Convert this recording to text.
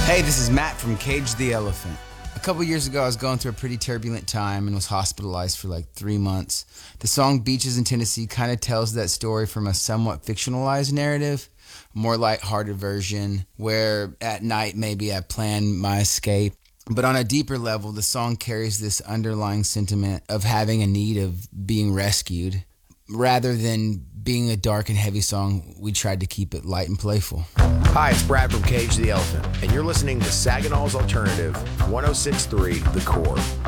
Hey, this is Matt from Cage the Elephant. A couple years ago, I was going through a pretty turbulent time and was hospitalized for like 3 months. The song Beaches in Tennessee kind of tells that story from a somewhat fictionalized narrative, a more lighthearted version where at night maybe I plan my escape. But on a deeper level, the song carries this underlying sentiment of having a need of being rescued. Rather than being a dark and heavy song, we tried to keep it light and playful. Hi, it's Brad from Cage the Elephant, and you're listening to Saginaw's Alternative 106.3 The Core.